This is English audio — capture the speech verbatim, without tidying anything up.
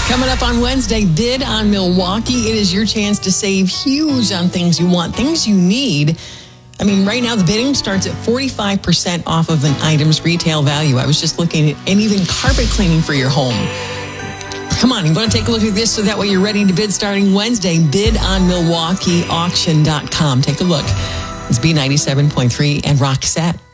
Coming up on Wednesday, Bid on Milwaukee. It is your chance to save huge on things you want, things you need. I mean, right now the bidding starts at forty-five percent off of an item's retail value. I was just looking at, and even carpet cleaning for your home. Come on, you want to take a look at this so that way you're ready to bid starting Wednesday. Bid on Milwaukee Auction dot com. Take a look. It's B ninety-seven point three and Rock Set.